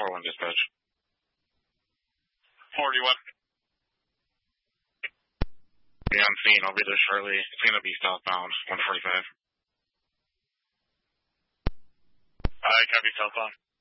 4-1 dispatch. 41. Be on scene. I'll be there shortly. It's going to be southbound, 145. I copy southbound.